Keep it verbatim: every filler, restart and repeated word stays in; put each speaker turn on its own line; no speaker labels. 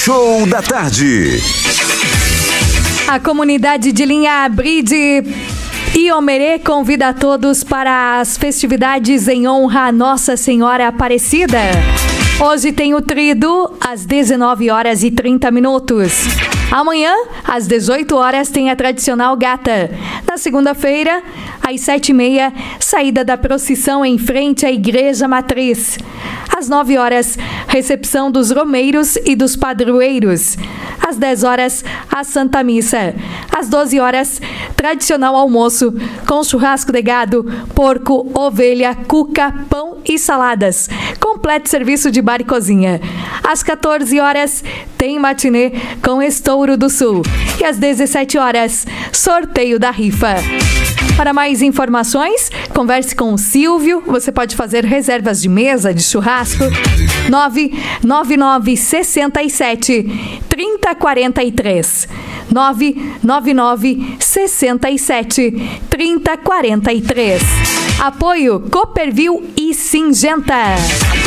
Show da Tarde.
A comunidade de Linha Bride Iomerê convida a todos para as festividades em honra a Nossa Senhora Aparecida. Hoje tem o Trido às dezenove horas e trinta minutos. Amanhã, às dezoito horas, tem a tradicional Gata. Na segunda-feira, às sete e meia, saída da procissão em frente à Igreja Matriz. Às nove horas, recepção dos romeiros e dos padroeiros. Às dez horas, a Santa Missa. Às doze horas, tradicional almoço com churrasco de gado, porco, ovelha, cuca, pão e saladas. Completo serviço de bar e cozinha. Às quatorze horas, tem matinê com Estouro do Sul. E às dezessete horas, sorteio da rifa. Para mais informações, converse com o Silvio. Você pode fazer reservas de mesa, de churrasco. nove nove nove seis sete três zero quatro três. nove nove nove seis sete três zero quatro três. Apoio Cooperville e Singenta.